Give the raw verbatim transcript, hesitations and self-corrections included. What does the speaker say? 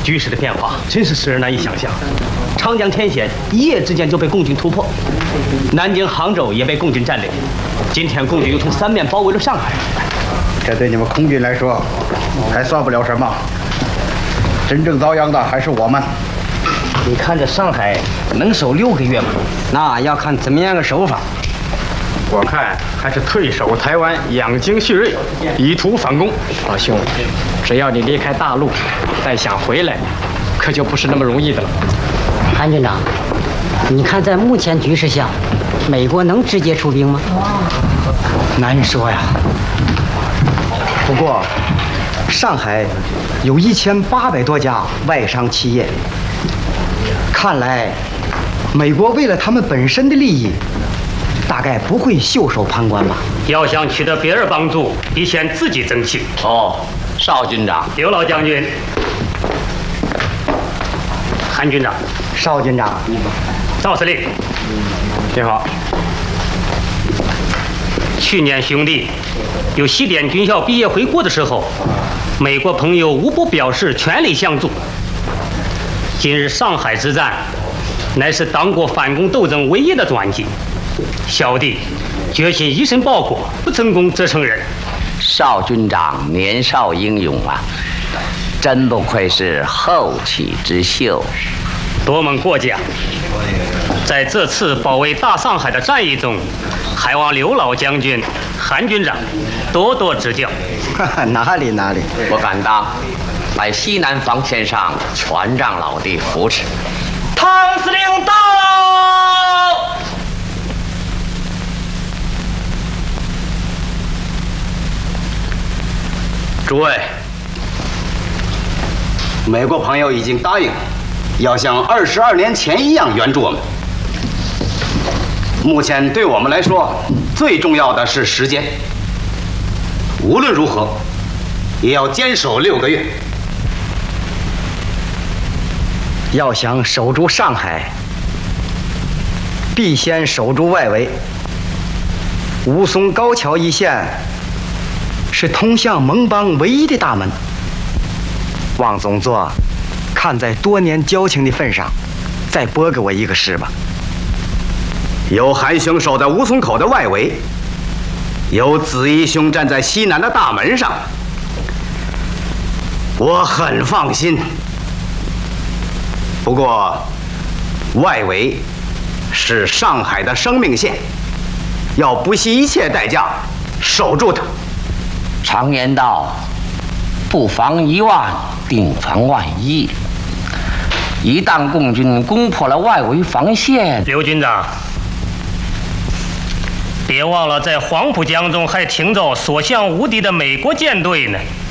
局势的变化真是使人难以想象。长江天险一夜之间就被共军突破，南京、杭州也被共军占领。今天共军又从三面包围了上海， 这对你们空军来说还算不了什么，真正遭殃的还是我们。 你看这上海能守六个月吗？那要看怎么样个守法。 我看还是退守台湾，养精蓄锐，以图反攻。老兄，只要你离开大陆，再想回来，可就不是那么容易的了。 韩军长，你看在目前局势下，美国能直接出兵吗？ 难说呀。不过，上海有一千八百多家外商企业，看来美国为了他们本身的利益，大概不会袖手旁观吧。 要想取得别人帮助，必先自己争气。 哦，邵军长， 刘老将军，韩军长， 邵军长， 赵司令， 你好。 去年兄弟有西点军校毕业回国的时候，美国朋友无不表示全力相助。今日上海之战，乃是党国反攻斗争唯一的转机。小弟决心以身报国，不成功则成仁。 邵军长年少英勇啊，真不愧是后起之秀。 多蒙过奖。在这次保卫大上海的战役中，还望刘老将军、韩军长多多指教。 哪里哪里， 我敢当，在西南防线上全仗老弟扶持。 汤司令到。 诸位，美国朋友已经答应，要像二十二年前一样援助我们。目前对我们来说，最重要的是时间。无论如何，也要坚守六个月。 要想守住上海，必先守住外围。吴淞高桥一线是通向盟邦唯一的大门。汪总座，看在多年交情的份上，再拨给我一个师吧。 有韩兄守在吴淞口的外围，有子怡兄站在西南的大门上，我很放心。不过，外围是上海的生命线，要不惜一切代价守住它。 常言道，不防一万，定防万一。一旦共军攻破了外围防线， 刘军长，别忘了在黄浦江中还停着所向无敌的美国舰队呢。